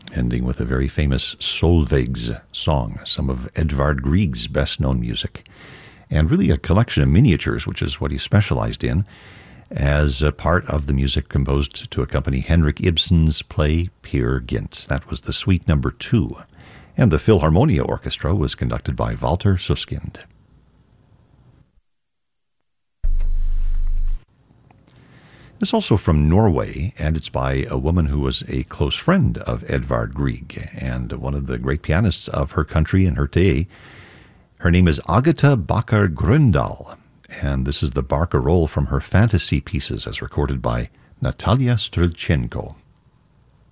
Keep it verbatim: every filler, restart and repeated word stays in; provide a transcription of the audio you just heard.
ending with a very famous Solveig's song, some of Edvard Grieg's best-known music, and really a collection of miniatures, which is what he specialized in, as a part of the music composed to accompany Henrik Ibsen's play Peer Gynt. That was the Suite Number Two, and the Philharmonia Orchestra was conducted by Walter Suskind. It's also from Norway, and it's by a woman who was a close friend of Edvard Grieg and one of the great pianists of her country and her day. Her name is Agatha Bakker Grøndal, and this is the barcarolle from her fantasy pieces as recorded by Natalia Strelchenko.